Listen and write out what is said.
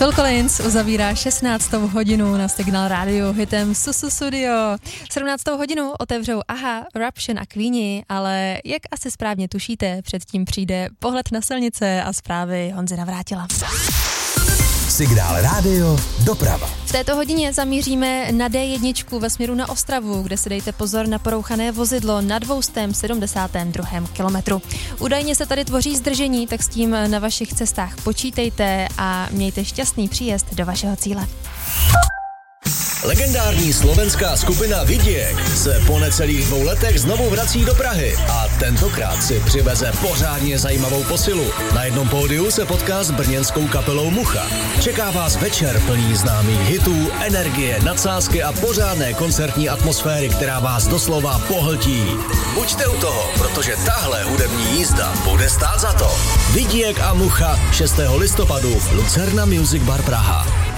Phil Collins uzavírá 16. hodinu na Signál Radio hitem Susu Studio. 17. hodinu otevřou Aha, Eruption a Queenie, ale jak asi správně tušíte, předtím přijde pohled na silnice a zprávy Honzy Navrátila. Signál Radio doprava. V této hodině zamíříme na D1 ve směru na Ostravu, kde si dejte pozor na porouchané vozidlo na 272. kilometru. Údajně se tady tvoří zdržení, tak s tím na vašich cestách počítejte a mějte šťastný příjezd do vašeho cíle. Legendární slovenská skupina Vidiek se po necelých 2 letech znovu vrací do Prahy a tentokrát si přiveze pořádně zajímavou posilu. Na jednom pódiu se potká s brněnskou kapelou Mucha. Čeká vás večer plný známých hitů, energie, nadsázky a pořádné koncertní atmosféry, která vás doslova pohltí. Buďte u toho, protože tahle hudební jízda bude stát za to. Vidiek a Mucha 6. listopadu Lucerna Music Bar Praha.